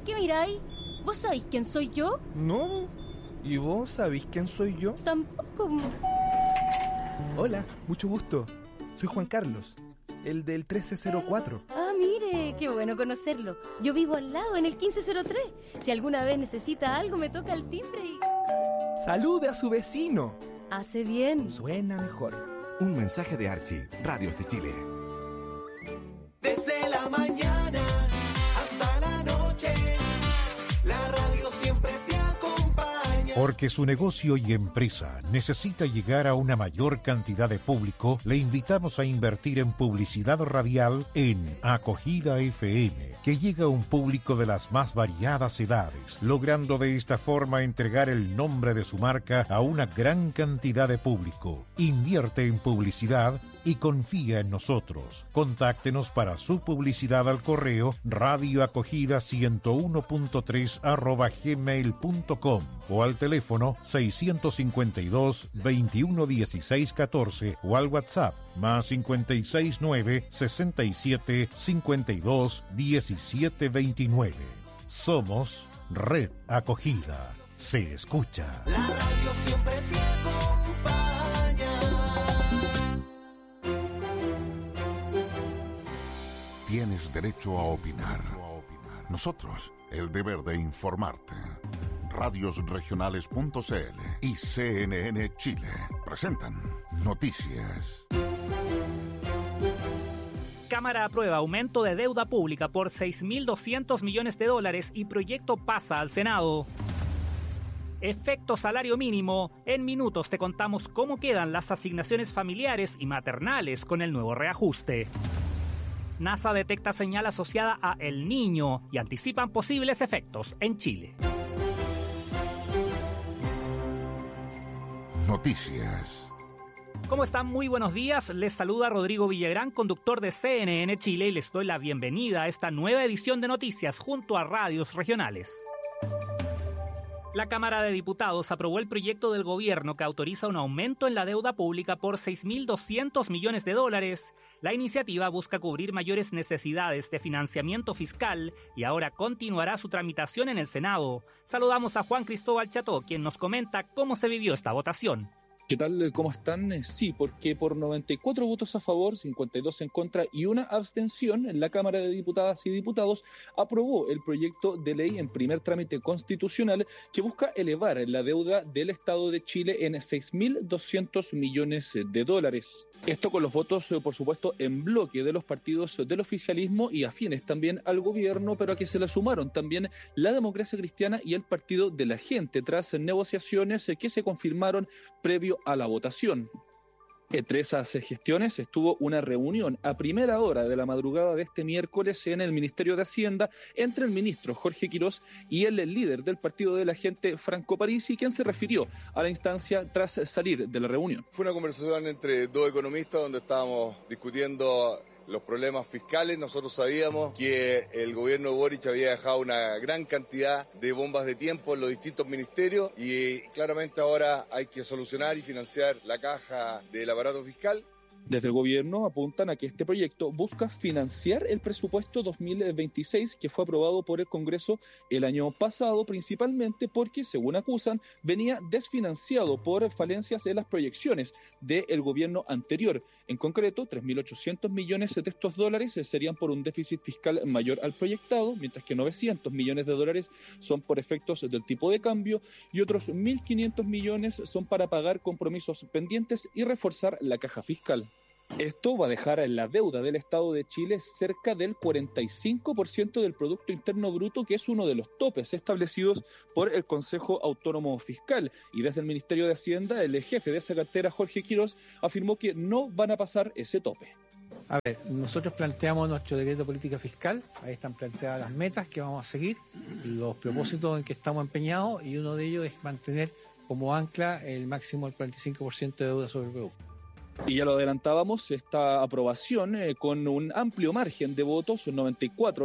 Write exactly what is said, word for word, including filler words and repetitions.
¿Qué miráis? ¿Vos sabéis quién soy yo? No. ¿Y vos sabéis quién soy yo? Tampoco. Hola, mucho gusto. Soy Juan Carlos, el del trece cero cuatro. Ah, mire, qué bueno conocerlo. Yo vivo al lado, en el quince cero tres. Si alguna vez necesita algo, me toca el timbre y... ¡Salude a su vecino! Hace bien. Suena mejor. Un mensaje de Archie, Radios de Chile. Desde la mañana hasta la noche, la radio siempre te acompaña. Porque su negocio y empresa necesita llegar a una mayor cantidad de público, le invitamos a invertir en publicidad radial en Acogida F M, que llega a un público de las más variadas edades, logrando de esta forma entregar el nombre de su marca a una gran cantidad de público. Invierte en publicidad y confía en nosotros. Contáctenos para su publicidad al correo radioacogida ciento uno punto tres arroba gmail punto com o al teléfono seiscientos cincuenta y dos, veintiuno dieciséis catorce o al WhatsApp más cincuenta y seis nueve, sesenta y siete, cincuenta y dos, diecisiete veintinueve. Somos Red Acogida. Se escucha. La radio siempre te acompaña. Tienes derecho a opinar. Nosotros, el deber de informarte. radios regionales punto c l y C N N Chile presentan Noticias. Cámara aprueba aumento de deuda pública por seis mil doscientos millones de dólares y proyecto pasa al Senado. Efecto salario mínimo. En minutos te contamos cómo quedan las asignaciones familiares y maternales con el nuevo reajuste. NASA detecta señal asociada a El Niño y anticipan posibles efectos en Chile. Noticias. ¿Cómo están? Muy buenos días. Les saluda Rodrigo Villagrán, conductor de C N N Chile, y les doy la bienvenida a esta nueva edición de Noticias junto a radios regionales. La Cámara de Diputados aprobó el proyecto del gobierno que autoriza un aumento en la deuda pública por seis mil doscientos millones de dólares. La iniciativa busca cubrir mayores necesidades de financiamiento fiscal y ahora continuará su tramitación en el Senado. Saludamos a Juan Cristóbal Cható, quien nos comenta cómo se vivió esta votación. ¿Qué tal? ¿Cómo están? Sí, porque por noventa y cuatro votos a favor, cincuenta y dos en contra y una abstención, en la Cámara de Diputadas y Diputados aprobó el proyecto de ley en primer trámite constitucional que busca elevar la deuda del Estado de Chile en seis mil doscientos millones de dólares. Esto con los votos, por supuesto, en bloque de los partidos del oficialismo y afines también al gobierno, pero a que se le sumaron también la Democracia Cristiana y el Partido de la Gente, tras negociaciones que se confirmaron previo a la votación. Entre esas gestiones estuvo una reunión a primera hora de la madrugada de este miércoles en el Ministerio de Hacienda entre el ministro Jorge Quirós y el líder del Partido de la Gente, Franco Parisi, quien se refirió a la instancia tras salir de la reunión. Fue una conversación entre dos economistas donde estábamos discutiendo los problemas fiscales. Nosotros sabíamos que el gobierno de Boric había dejado una gran cantidad de bombas de tiempo en los distintos ministerios y claramente ahora hay que solucionar y financiar la caja del aparato fiscal. Desde el gobierno apuntan a que este proyecto busca financiar el presupuesto dos mil veintiséis que fue aprobado por el Congreso el año pasado, principalmente porque, según acusan, venía desfinanciado por falencias en las proyecciones del gobierno anterior. En concreto, tres mil ochocientos millones de estos dólares serían por un déficit fiscal mayor al proyectado, mientras que novecientos millones de dólares son por efectos del tipo de cambio y otros mil quinientos millones son para pagar compromisos pendientes y reforzar la caja fiscal. Esto va a dejar la deuda del Estado de Chile cerca del cuarenta y cinco por ciento del Producto Interno Bruto, que es uno de los topes establecidos por el Consejo Autónomo Fiscal. Y desde el Ministerio de Hacienda, el jefe de esa cartera, Jorge Quirós, afirmó que no van a pasar ese tope. A ver, nosotros planteamos nuestro decreto de política fiscal, ahí están planteadas las metas que vamos a seguir, los propósitos en que estamos empeñados, y uno de ellos es mantener como ancla el máximo del cuarenta y cinco por ciento de deuda sobre el producto. Y ya lo adelantábamos, esta aprobación eh, con un amplio margen de votos, un noventa y cuatro